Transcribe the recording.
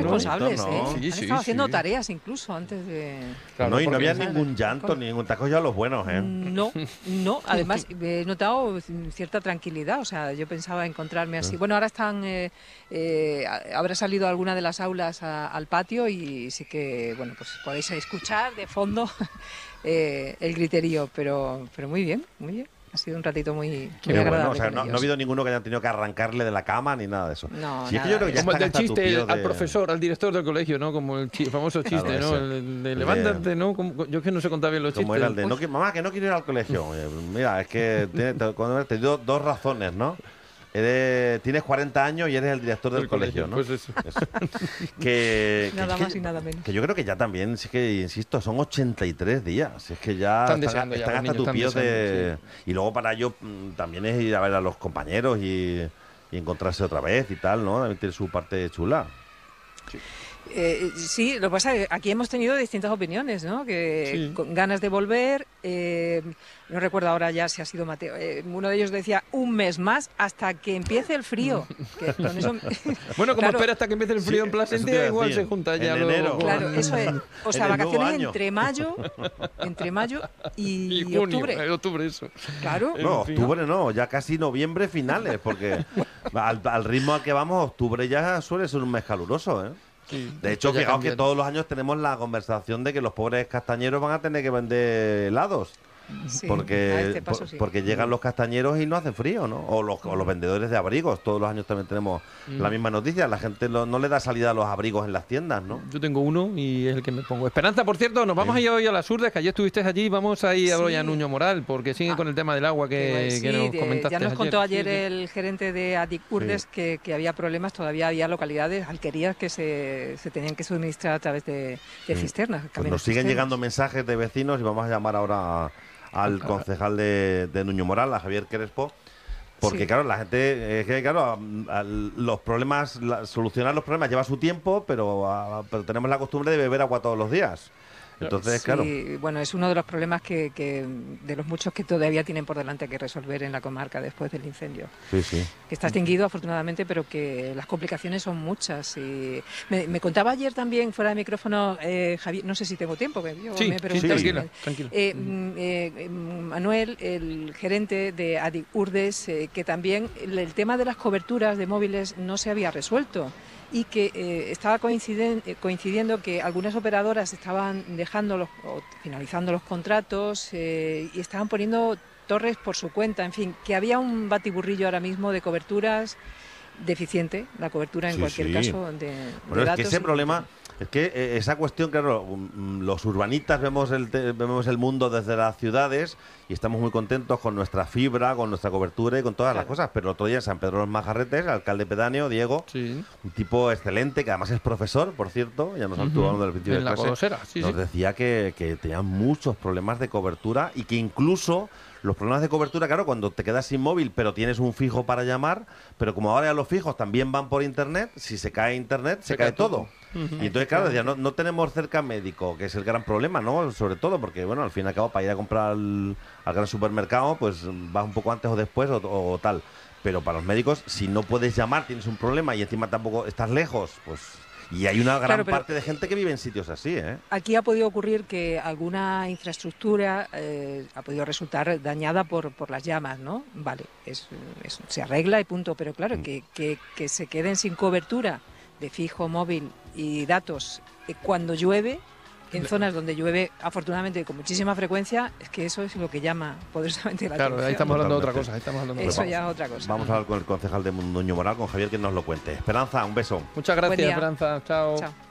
responsables, bonito, ¿no? ¿eh? Sí, Han sí, estado haciendo sí. tareas incluso antes de... Claro, no, y no porque- había ningún llanto, ni ningún taco ya los buenos, ¿eh? No, no. Además, he notado cierta tranquilidad. O sea, yo pensaba encontrarme así. Bueno, ahora están... habrá salido alguna de las aulas al patio y sí que, bueno, pues podéis escuchar de fondo el griterío. Pero muy bien, muy bien. Ha sido un ratito muy Qué agradable bueno, o sea, con no ha ellos. habido ninguno que haya tenido que arrancarle de la cama ni nada de eso. No, Si es que nada yo creo que de ya Como el están del chiste hasta al tupidos profesor, al director del colegio, ¿no? Como el famoso chiste, Claro, ¿no? ese. El de El levántate, ¿no? Yo es que no sé contar bien los Como chistes. era el de, no, mamá, que no quiero ir al colegio. Mira, es que te dio dos razones, ¿no? Tienes 40 años y eres el director del colegio, ¿no? Pues eso. Eso. Nada más y nada menos. Que yo creo que ya también, sí que, insisto, son 83 días. Es que ya Están deseando ya, están los hasta niños están tupíos de... deseando, Y luego para ellos también es ir a ver a los compañeros y encontrarse otra vez y tal, ¿no? También tiene su parte chula. Sí, lo que pasa es que aquí hemos tenido distintas opiniones, ¿no? Que Sí. con ganas de volver, no recuerdo ahora ya si ha sido Mateo, uno de ellos decía un mes más hasta que empiece el frío. Que con eso, Bueno, como claro, espera hasta que empiece el frío Sí, en eso te iba Plasencia, a igual decir. se junta En ya luego enero. con- claro, eso es. O sea, En el nuevo vacaciones año. entre mayo y junio, octubre. octubre, eso. Claro. No, En fin. octubre no, ya casi noviembre finales, porque al ritmo al que vamos, octubre ya suele ser un mes caluroso, ¿eh? Sí, De hecho, ya fijaos que cambian. todos los años tenemos la conversación de que los pobres castañeros van a tener que vender helados. Sí, a Porque, este paso sí. porque llegan los castañeros y no hace frío, ¿no? O los vendedores de abrigos. Todos los años también tenemos la misma noticia. La gente no le da salida a los abrigos en las tiendas, ¿no? Yo tengo uno y es el que me pongo. Esperanza, por cierto, nos vamos a ir hoy a las Urdes, que ayer estuviste allí. Vamos a ir hoy a Sí. Nuño Moral, porque sigue con el tema del agua que Sí, nos comentaste ya nos contó ayer Sí, sí. el gerente de Adic Urdes que había problemas, todavía había localidades, alquerías que se tenían que suministrar a través de cisternas. Pues camiones nos siguen cisternas. llegando mensajes de vecinos y vamos a llamar ahora al concejal de Nuño Moral, a Javier Crespo, porque Sí. claro, la gente, es que claro, los problemas, solucionar los problemas lleva su tiempo, pero tenemos la costumbre de beber agua todos los días. Entonces, Sí, claro, bueno, es uno de los problemas que de los muchos que todavía tienen por delante que resolver en la comarca después del incendio. sí, sí. Que está extinguido afortunadamente, pero que las complicaciones son muchas. Y me contaba ayer también, fuera de micrófono, Javier, no sé si tengo tiempo, que yo Sí, me sí, pregunté tranquila, tranquila. Manuel, el gerente de Adic Urdes, que también el tema de las coberturas de móviles no se había resuelto y que estaba coincidiendo que algunas operadoras estaban o finalizando los contratos y estaban poniendo torres por su cuenta, en fin, que había un batiburrillo ahora mismo de coberturas deficiente, la cobertura en Sí, cualquier sí. caso de Bueno, es datos. que ese problema, es que esa cuestión, claro, los urbanitas vemos el mundo desde las ciudades y estamos muy contentos con nuestra fibra, con nuestra cobertura y con todas las Claro. cosas, pero el otro día en San Pedro de los Majarretes, el alcalde pedáneo, Diego, Sí. un tipo excelente, que además es profesor, por cierto, ya nos estuvo hablando del principio En de la clase, Colosera, sí, nos sí. decía que tenían muchos problemas de cobertura y que incluso los problemas de cobertura, claro, cuando te quedas sin móvil, pero tienes un fijo para llamar, pero como ahora ya los fijos también van por internet, si se cae internet, se cae todo. Y entonces, claro, decía, no tenemos cerca médico, que es el gran problema, ¿no? Sobre todo porque, bueno, al fin y al cabo, para ir a comprar al gran supermercado, pues vas un poco antes o después o tal. Pero para los médicos, si no puedes llamar, tienes un problema y encima tampoco estás lejos, pues... Y hay una gran Claro, pero- parte de gente que vive en sitios así, ¿eh? Aquí ha podido ocurrir que alguna infraestructura ha podido resultar dañada por las llamas, ¿no? Vale, se arregla y punto, pero claro, que se queden sin cobertura de fijo, móvil y datos cuando llueve, en zonas donde llueve afortunadamente con muchísima frecuencia, es que eso es lo que llama poderosamente la Claro, atención. ahí estamos hablando de otra Totalmente. cosa. Ahí estamos hablando de Eso otra cosa. ya es otra cosa. Vamos a hablar con el concejal de Nuño Moral, con Javier, que nos lo cuente. Esperanza, un beso. Muchas Buen gracias, día. Esperanza. Chao. Chao.